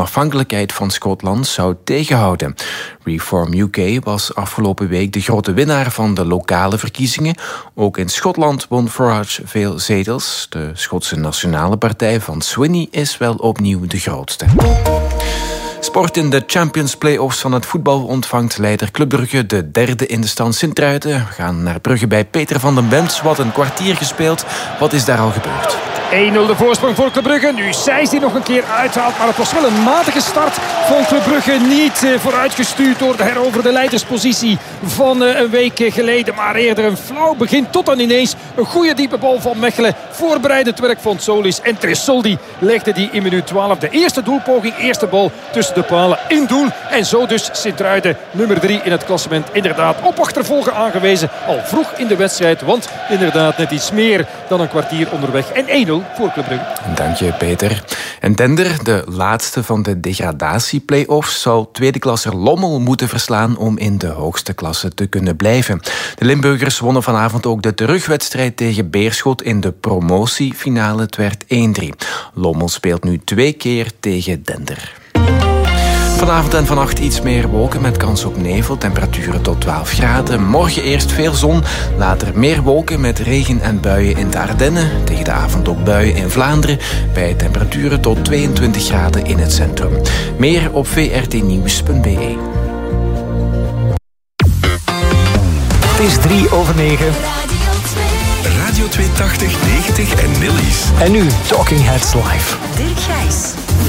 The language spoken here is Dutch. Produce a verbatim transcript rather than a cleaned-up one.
onafhankelijkheid van Schotland zou tegenhouden. Reform U K was afgelopen week de grote winnaar van de lokale verkiezingen. Ook in Schotland won Farage veel zetels. De Schotse Nationale Partij van Swinney is wel opnieuw de grootste. Sport in de Champions Play-offs van het voetbal ontvangt leider Club Brugge de derde in de stand Sint-Truiden. We gaan naar Brugge bij Peter van den Bemt. Wat een kwartier gespeeld. Wat is daar al gebeurd? één nul de voorsprong voor Club Brugge. Nu Sijs die nog een keer uithaalt. Maar het was wel een matige start van Club Brugge. Niet eh, vooruitgestuurd door de heroverde leiderspositie van eh, een week geleden. Maar eerder een flauw begin tot dan ineens een goede diepe bal van Mechelen. Voorbereidend werk van Solis. En Tresoldi legde die in minuut twaalf. De eerste doelpoging, eerste bal tussen de palen in doel. En zo dus Sint-Truiden nummer drie in het klassement. Inderdaad op achtervolgen aangewezen. Al vroeg in de wedstrijd. Want inderdaad net iets meer dan een kwartier onderweg. En één nul voor Club Brugge. Dank je, Peter. En Dender, de laatste van de degradatie-play-offs, zal tweede klasser Lommel moeten verslaan om in de hoogste klasse te kunnen blijven. De Limburgers wonnen vanavond ook de terugwedstrijd tegen Beerschot in de promotiefinale. Het werd één drie. Lommel speelt nu twee keer tegen Dender. Vanavond en vannacht iets meer wolken met kans op nevel. Temperaturen tot twaalf graden. Morgen eerst veel zon. Later meer wolken met regen en buien in de Ardennen. Tegen de avond ook buien in Vlaanderen. Bij temperaturen tot tweeëntwintig graden in het centrum. Meer op v r t nieuws punt b e. Het is drie over negen. Radio tweehonderdtachtig, negentig en Nillies. En nu Talking Heads Live. Dirk Gijs.